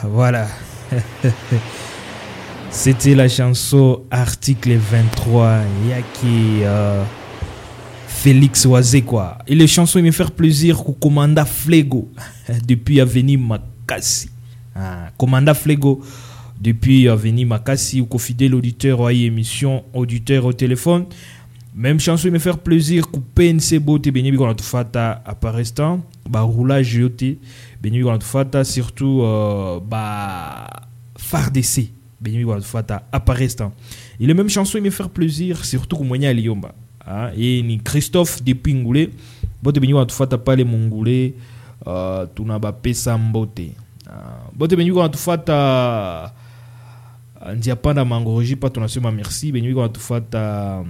Voilà. C'était la chanson Article 23. Yaki Félix Oazé quoi. Et les chansons il me faire plaisir au commanda Flego depuis Avenue Makassi. Commanda Flego depuis Avenue Makassi ou fidèle auditeur à émission auditeur au téléphone. Même chanson il me faire plaisir au PNC Boté Benyebi qu'on a tout fait à Parestan. Bah roulage yoté Benyebi qu'on a tout fait surtout FARDC Benyebi qu'on a tout fait à Parestan. Et les mêmes chansons il me faire plaisir surtout au Monia Liomba. Et ni Christophe depuis Ngoulé bote benyi wa tufata pale Mongulé tunaba pesa mbote bote benyi wa tufata ndiapanda mangoroji pa tunasema merci benyi wa tufata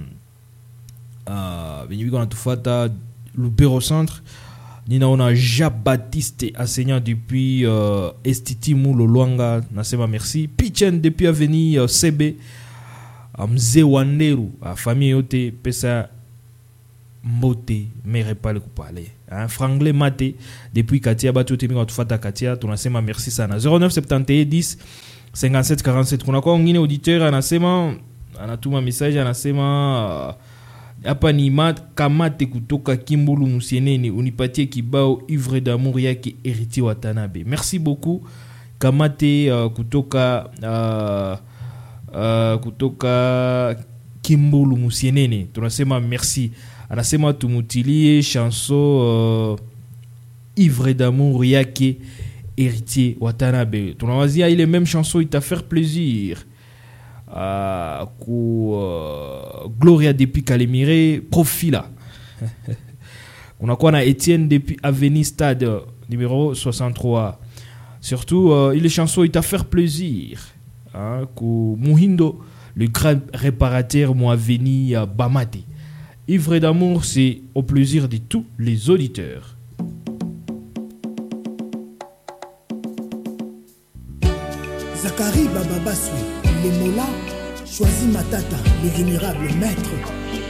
benyi wa tufata Lubero Centre nina ona Jean Baptiste enseignant depuis Estiti Mulo Luanga nasema merci Pichen depuis avenue CB Mzee Wanderu famille yote pesa mbote mere pas le couper franglais maté depuis Katia batu yote mingo tufata Katia tunasema merci sana 0971 10 57 47 kuna kwa ngine auditeur anasema anatuma message anasema hapa ni kamate kutoka Kimbulu Musienene unipatie kibao ivre d'amour yake Héritier Watanabe merci beaucoup kamate kutoka kutoka Kimbulu Musienene tunasema merci anasema tumutilie chanson ivre d'amour yake Héritier Watanabe tunawazia ile même chanson ita faire plaisir ku Gloria depuis Kalemire Profila kunakuwa na Etienne depuis Avenue Stade numéro 63 surtout ile chanson ita faire plaisir ku Muhindo le grand réparateur Moaveni Bamate. Ivre d'amour, c'est au plaisir de tous les auditeurs. Zachary Bababaswe, les Mola, choisis Matata, le vénérable maître.